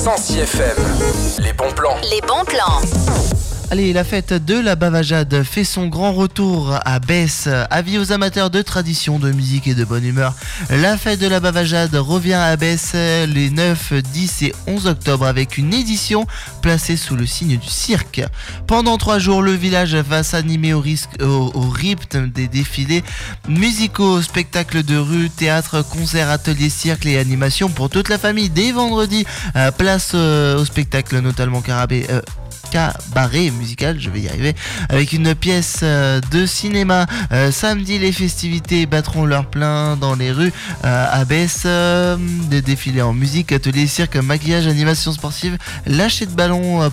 106 FM. Les bons plans. Les bons plans. Allez, la fête de la Bavajade fait son grand retour à Besse. Avis aux amateurs de tradition, de musique et de bonne humeur. La fête de la Bavajade revient à Besse les 9, 10 et 11 octobre avec une édition placée sous le signe du cirque. Pendant 3 jours, le village va s'animer au rythme des défilés musicaux, spectacles de rue, théâtre, concerts, ateliers, cirque et animations pour toute la famille. Dès vendredi, place au spectacle notamment cabaret musical, je vais y arriver, avec une pièce de cinéma. Samedi, les festivités battront leur plein dans les rues à Besse. Des défilés en musique, ateliers, cirque, maquillage, animation sportive, lâcher de ballon